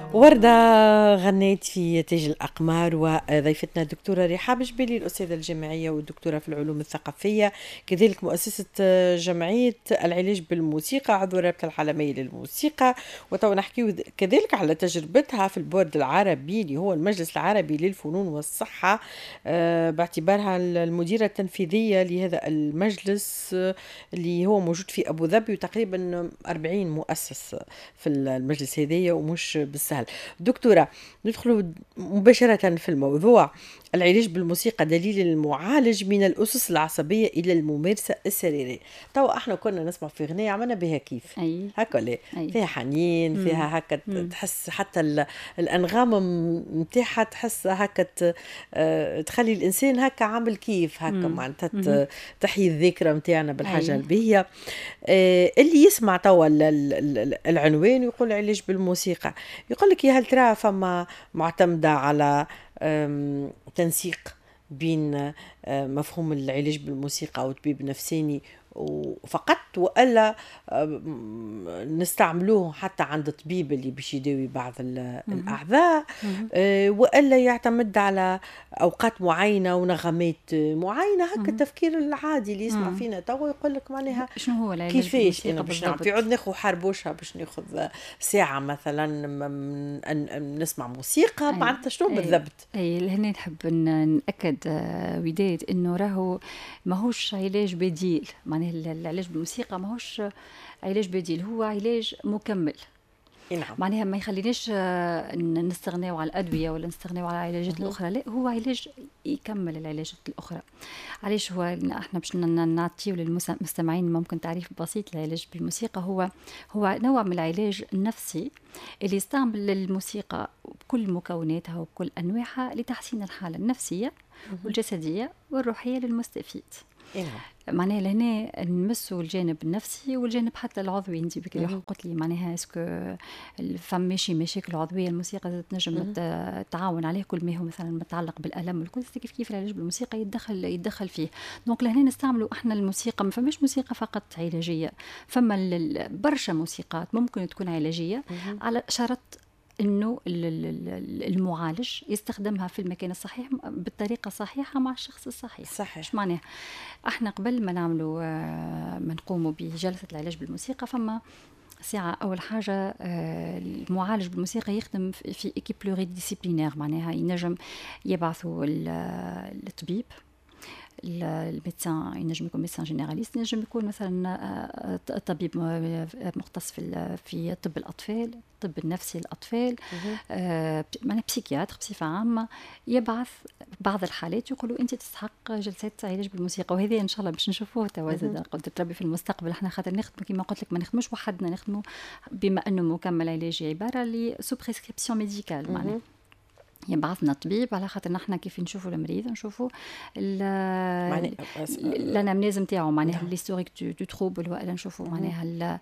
وردة غنيت في تاج الأقمار، وضيفتنا الدكتورة رحاب جبيلي الأستاذة الجامعية والدكتورة في العلوم الثقافية، كذلك مؤسسة جمعية العلاج بالموسيقى، عضو الرابطة العالمية للموسيقى. وتو نحكي كذلك على تجربتها في البورد العربي اللي هو المجلس العربي للفنون والصحة، باعتبارها المديرة التنفيذية لهذا المجلس اللي هو موجود في أبو ظبي، وتقريبا 40 مؤسس في المجلس هذايا ومش بالسهل. دكتورة، ندخل مباشرة في الموضوع. العلاج بالموسيقى دليل المعالج من الأسس العصبية إلى الممارسة السريرية. توا احنا كنا نسمع في غنية عملنا بها كيف أي. هكا ليه أي. فيها حنين، فيها هكا تحس حتى الأنغام متاعها تحس هكا تخلي الإنسان هكا عامل كيف هكا معناتها تحيي الذاكرة متاعنا بالحاجة البهية. اللي يسمع توا العنوان يقول علاج بالموسيقى، يقول لك يا هل ترى فما معتمدة على تنسيق بين مفهوم العلاج بالموسيقى أو طبيب نفساني فقط، وإلا نستعملوه حتى عند طبيب اللي باش يداوي بعض الأعضاء، وإلا يعتمد على أوقات معينة ونغمات معينة. هكا التفكير العادي اللي يسمع فينا توا يقول لك معناها شنو هو العلاج كيفاش أنا بالموسيقى باش نعمل؟ يقعد ناخذ حربوشها باش ناخذ ساعة مثلا نسمع موسيقى معناتها شنو بالضبط؟ أي لهنا نحب نأكد وداد إنه راهو ماهوش علاج بديل، معناه العلاج بالموسيقى ماهوش علاج بديل، هو علاج مكمل. نعم. معناها ما يخليناش نستغناو على الأدوية ولا نستغناو على العلاجات الأخرى، لا هو علاج يكمل العلاجات الأخرى. علاش هو احنا باش نعطيو للمستمعين ممكن تعريف بسيط للعلاج بالموسيقى. هو نوع من العلاج النفسي اللي يستعمل الموسيقى بكل مكوناتها وبكل أنواعها لتحسين الحالة النفسية والجسدية والروحية للمستفيد. معناها لهنا نمسوا الجانب النفسي والجانب حتى العضوي. انت بكري قلت لي معناها اسكو فماشي مشاكل عضويه الموسيقى تنجم تعاون عليه، كل ما هو مثلا متعلق بالالم والكل كيف العلاج بالموسيقى يتدخل فيه. دونك لهنا نستعملوا احنا الموسيقى، ما فماش موسيقى فقط علاجيه، فما برشا موسيقات ممكن تكون علاجيه على شرط انه المعالج يستخدمها في المكان الصحيح بالطريقه الصحيحه مع الشخص الصحيح. صحيح. ايش معناه؟ احنا قبل ما نعملوا ما نقوموا بجلسه العلاج بالموسيقى فما ساعة أول حاجة المعالج بالموسيقى يخدم في إيكيب بلوري ديسيبلينير، معناها ينجم يبعثوا الطبيب، الميدسان ينجم يكون ميدسان جينيراليست، ينجم يكون مثلا طبيب مختص في طب الأطفال، الطب النفسي للأطفال، معناها بسيكياتر بصفة عامة، يبعث بعض الحالات يقولوا أنت تستحق جلسات علاج بالموسيقى. وهذه إن شاء الله باش نشوفوه توازن قدرة ربي في المستقبل. احنا خاطر نخدموا كما قلت لك، ما نخدموش وحدنا، نخدموا بما أنه مكمل علاجي عبارة لسو بريسكريبسيون ميديكال، معناها يبعثنا طبيب على خاطر نحنا كيف نشوفوا المريض نشوفوا الانامنيز نتاعو، معناها ليستوريك دو تروبل، والا نشوفوا معناها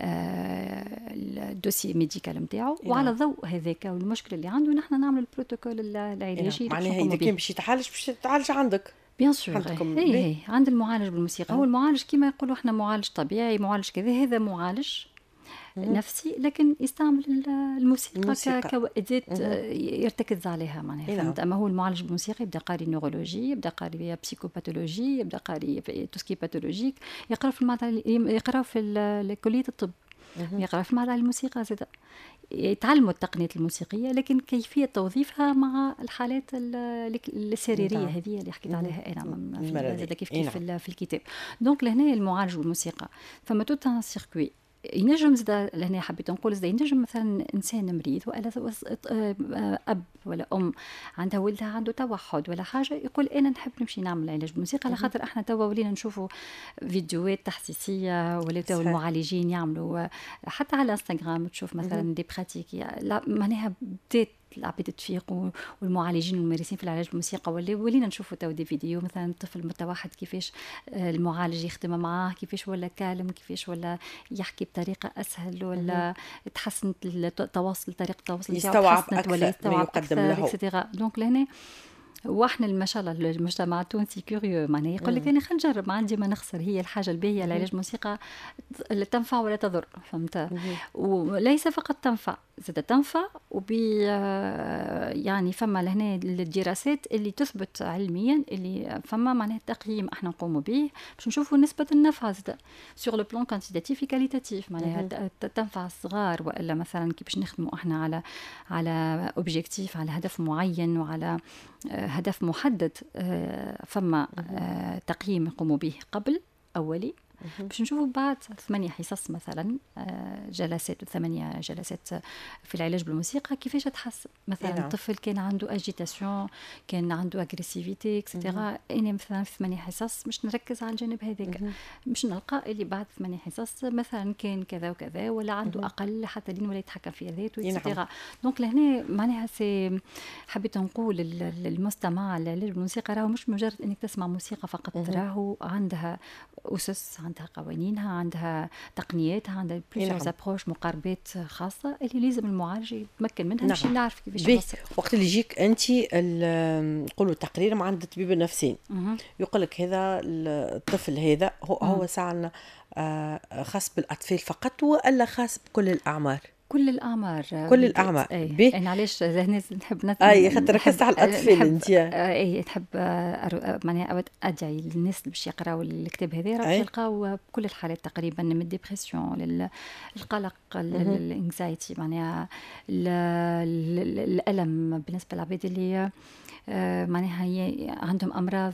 الدوسي ميديكال نتاعو، وعلى ضوء هذاك والمشكله اللي عنده نحنا نعمل البروتوكول العلاجي. معناها اذا كان باش يتعالج عندك بيان سور هي عند المعالج بالموسيقى. هو المعالج كما يقولوا احنا معالج طبيعي، معالج كذا، هذا معالج نفسي لكن يستعمل الموسيقى كأداة يرتكز عليها، معناها فهمت. أما هو المعالج بالموسيقى يبدأ قاري نيورولوجي، يبدأ قاري بسيكوباثولوجي، يبدأ قاري توسكي باثولوجيك، يقرأ في يقرأ في كلية الطب، يقرأ في معهد الموسيقى زاد، يتعلموا التقنيات الموسيقية لكن كيفية توظيفها مع الحالات السريرية هذه اللي حكيت عليها أنا زاد كيف في الكتاب. دونك لهنا المعالج بالموسيقى فما توت ان سيركوي. ينجم زاد لهنا حبيت نقول زاد ينجم مثلا انسان مريض ولا اب ولا ام عندها ولدها عنده توحد ولا حاجه، يقول انا نحب نمشي نعمل علاج بالموسيقى، على خاطر احنا توا ولينا نشوفوا فيديوهات تحسيسيه ولا توا المعالجين يعملوا حتى على انستغرام تشوف مثلا دي براتيك معناها بدات العباد تفيق والمعالجين والممارسين في العلاج بالموسيقى ولينا نشوفوا تو دي فيديو مثلا طفل متوحد كيفاش المعالج يخدم معاه، كيفاش ولا كالم، كيفاش ولا يحكي بطريقه اسهل ولا تحسنت التواصل، طريقه التواصل تحسنت ولا يستوعب اكثر. دونك لهنا واحنا ما شاء الله المجتمع التونسي كوريو، معناها يقول لك انا خلينا نجرب، ما عندي ما نخسر. هي الحاجه الباهيه العلاج الموسيقى تنفع ولا تضر، فهمت؟ وليس فقط تنفع، زاد تنفع يعني فما لهنا الدراسات اللي تثبت علميا اللي فما معناها تقييم احنا نقوموا به باش نشوفوا نسبة النفع زاد سور لو بلان كانتيتاتيف وكاليتاتيف، معناها تنفع الصغار والا مثلا كي باش نخدموا احنا على اوبجيكتيف، على هدف معين وعلى هدف محدد، فما تقييم يقوموا به قبل أولي باش نشوفوا بعد 8 حصص مثلا جلسات 8 جلسات في العلاج بالموسيقى كيفاش تحسن. مثلا الطفل كان عنده اجيتاسيون، كان عنده اغريسيفيتي اكسترا، اني مثلا في 8 حصص مش نركز على الجانب هذاك، مش نلقى اللي بعد 8 حصص مثلا كان كذا وكذا ولا عنده اقل حتى لين ولا يتحكم في ذاته اكسترا. دونك لهنا معناها سي حبيت نقول المستمع العلاج بالموسيقى راهو مش مجرد انك تسمع موسيقى فقط، راهو عندها أسس، عندها قوانينها، عندها تقنياتها، عندها بلوزيور ابروش مقاربات خاصة اللي لازم المعالج يتمكن منها باش يعرف كيفاش يوصل. وقت اللي يجيك انت نقولوا تقرير مع عند الطبيب النفسي يقول لك هذا الطفل هذا هو ساعة خاص بالأطفال فقط ولا خاص بكل الأعمار؟ كل الأعمار. كل الأعمار. أنا علاش الناس نحب خاطر ركزت على الأطفال أنت. نحب معناها أدعي للناس باش يقراوا الكتاب هذا راح يلقاو بكل الحالات تقريبا، من الديبرسيون للقلق الانكزايتي، معناها الألم بالنسبة للعباد اللي معناها عندهم أمراض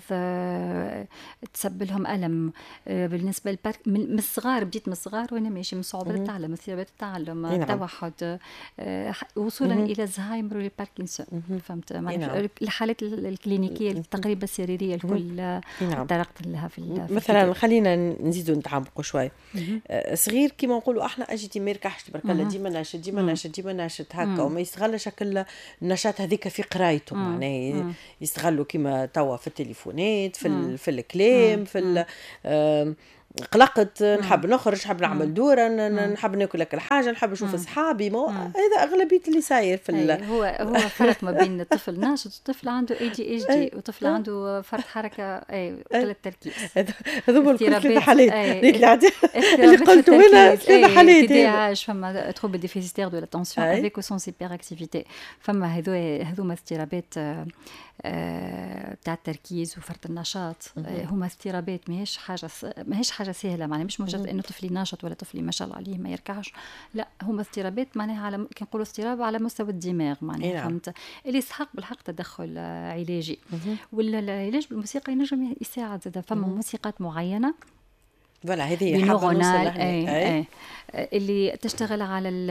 تسبب لهم ألم. بالنسبة من الصغار، بديت من الصغار وأنا ماشي من صعوبة التعلم، اضطرابات التعلم، التوحد، وصولا إلى الزهايمر والباركنسون. فهمت معناها الحالات الكلينيكية تقريبا السريرية الكل طرقت لها في مثلا خلينا نزيدوا نتعمقوا شوي. صغير كيما نقولوا احنا اجي ما يركحش تبارك الله، ديما ناشد هكا وما يستغلش شكل النشاط هذيك في قرايته، معناها يستغلوا كيما توا في التليفونات، في الكلام، في قلقت، نحب نخرج، نحب نعمل دورة، نحب ناكل لك الحاجة، نحب نشوف أصحابي. هذا أغلبية اللي صاير في هو فرق ما بين الطفل ناشط وطفل عنده ADHD وطفل عنده فرط حركة قلة تركيز. هذوما ثلاث حالات اللي قلتوا هنا، ثلاث حالات. TDAH، فما trouble déficitaire de l'attention avec ou sans hyperactivité، فما هذوما اضطرابات بتاع التركيز وفرط النشاط. هما اضطرابات ماهيش حاجه سهله، معناها مش مجرد انه طفلي ناشط ولا طفلي ما شاء الله عليه ما يركعش، لا هما اضطرابات معناها على كي نقولوا اضطراب على مستوى الدماغ، معناها فهمت، اللي يستحق بالحق تدخل علاجي. والعلاج بالموسيقى ينجم يساعد زاد. فما موسيقات معينه فوالا هذه نورونال اللي تشتغل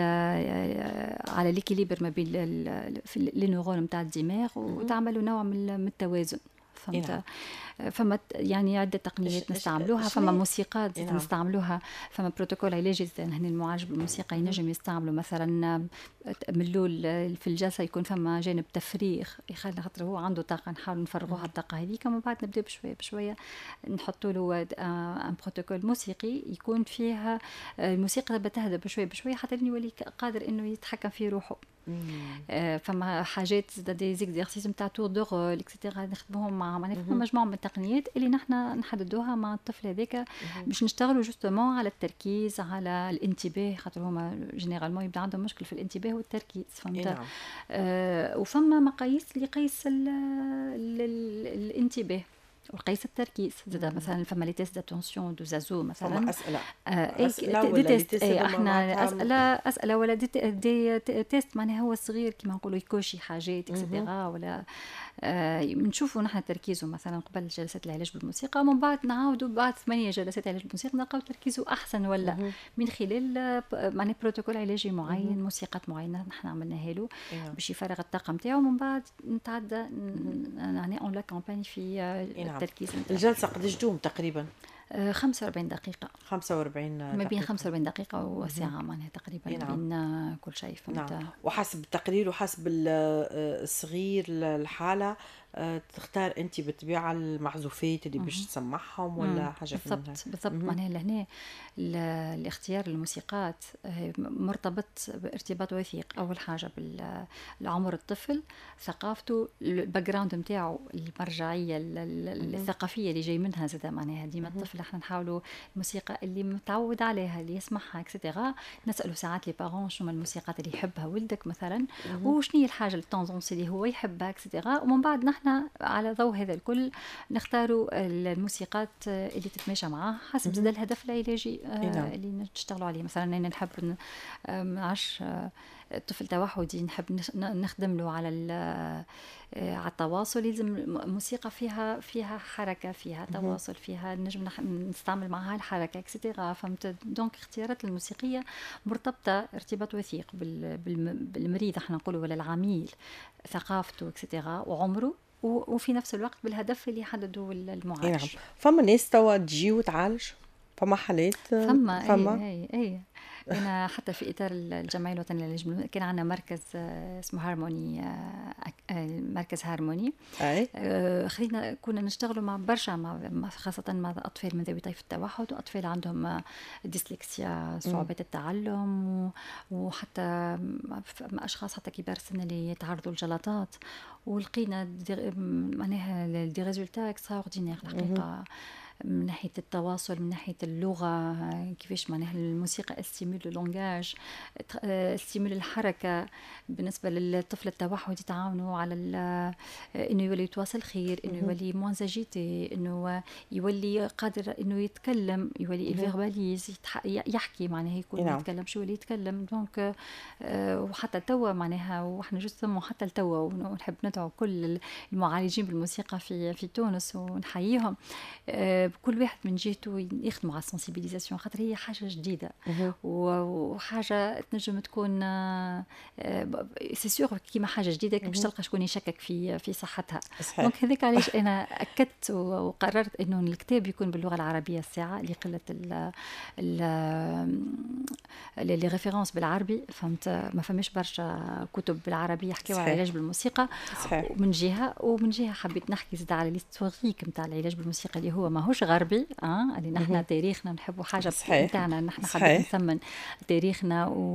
على ليكيليبر ما بين لي نورون نتاع الدماغ وتعمل نوع من التوازن. فهمت. فما يعني عدة تقنيات نستعملوها، فما موسيقات نستعملوها، فما بروتوكول علاجي هنا المعالج بالموسيقى ينجم يستعملوا مثلا ملول في الجلسة يكون فما جانب تفريغ، يخلي خاطر هو عنده طاقة نحاول نفرغوها الطاقة هذيك، ومن بعد نبدأ بشوية نحطوا له ان بروتوكول موسيقي يكون فيها الموسيقى بتهدى بشوية حتى لين يولي قادر انه يتحكم في روحه. فما حاجات دي زيكزيرسيس نتاع تور دو رول اكسترا نخدموهم مع مجموعه من التقنيات اللي نحن نحددوها مع الطفل هذاك باش نشتغلوا جوستومون على التركيز، على الانتباه، خاطر هما جينيرالمون يبدا عندهم مشكل في الانتباه والتركيز. فهمت. وفما مقاييس اللي يقيس الانتباه وقيس التركيز زاد. مثلا فما لي تيست داتونسيون دو زازو مثلا، اسئله ولا تيست احنا اسئله ولا دي تيست، معناها هو الصغير كما نقولوا يكوشي حاجات اكسترا، ولا بنشوفوا نحن تركيزه مثلا قبل جلسات العلاج بالموسيقى، ومن بعد نعاودوا بعد 8 جلسات علاج بالموسيقى نلقاو تركيزه احسن ولا من خلال معناها بروتوكول علاجي معين، موسيقات معينه نحن عملناها له باش يفرغ الطاقه نتاعو، ومن بعد نتعدى يعني اون لا كامباني في التركيز. الجلسه قداش تدوم تقريبا؟ 45 دقيقة. 45 ما بين 45 دقيقة وساعة معناها تقريبا بين كل شيء. فهمت. وحسب التقرير وحسب الصغير الحالة تختار انت بالطبيعه المعزوفات اللي باش تسمعهم ولا حاجه بالضبط معناها لهنا الاختيار الموسيقات مرتبط بارتباط وثيق اول حاجه بالعمر الطفل، ثقافته، الباك جراوند نتاعو، المرجعيه الثقافيه اللي جاي منها زاد. معناها ديما الطفل نحن نحاولوا الموسيقى اللي متعود عليها اللي يسمعها اكسترا. نسألوا ساعات لي بارون شو من الموسيقى اللي يحبها ولدك مثلا، وشنو هي الحاجة التوندونس اللي هو يحبها اكسترا، ومن بعد نحن على ضوء هذا الكل نختاروا الموسيقات اللي تتماشى معاه حسب زاد الهدف العلاجي اللي نشتغلوا عليه. مثلا أنا نحب معش الطفل توحدي نحب نخدم له على التواصل، يلزم موسيقى فيها حركة، فيها تواصل، فيها نجم نستعمل معها الحركة اكسترا. فهمت؟ دونك اختيارات الموسيقية مرتبطة ارتباط وثيق بالمريض احنا نقولوا ولا العميل، ثقافته اكسترا وعمره، وفي نفس الوقت بالهدف اللي يحدده المعالج. فما ناس توا تجي وتعالج، فما حالات، فما أي أنا حتى في إطار الجمعية الوطنية للعلاج كان عندنا مركز اسمه هارموني، مركز هارموني. خلينا كنا نشتغلوا مع برشا خاصة مع أطفال من ذوي طيف التوحد، وأطفال عندهم ديسلكسيا صعوبات التعلم، وحتى أشخاص حتى كبار السن اللي يتعرضوا للجلطات. ولقينا معناها دي ريزولتا اكستراوردينير الحقيقة، من ناحية التواصل، من ناحية اللغة، كيفاش معناها الموسيقى استيمول اللونجاج، استيمول الحركة. بالنسبة للطفل التوحد يتعاونوا على إنه يولي يتواصل خير، إنه يولي موانزاجيتي، إنه يولي قادر إنه يتكلم، يولي الفيرباليز يحكي، معناها يكون يتكلم شو اللي يتكلم. دونك وحتى توا معناها وإحنا جزء حتى التوا، ونحب ندعو كل المعالجين بالموسيقى في تونس ونحييهم، كل واحد من جهته يخدموا على السنسيبيليزاسيون، خاطر هي حاجه جديده وحاجه تنجم تكون سي سور كيما حاجه جديده باش تلقى شكون يشكك في صحتها. دونك هذاك علاش انا اكدت وقررت انه الكتاب يكون باللغه العربيه الساعه لقله لي ريفيرونس بالعربي. فهمت؟ ما فماش برشا كتب بالعربي يحكيوا على العلاج بالموسيقى من جهه، ومن جهه حبيت نحكي زاد على ليستوريك نتاع العلاج بالموسيقى اللي هو ماهوش غربي، اللي نحن تاريخنا نحبوا حاجه نتاعنا، نحن حبيت نثمن تاريخنا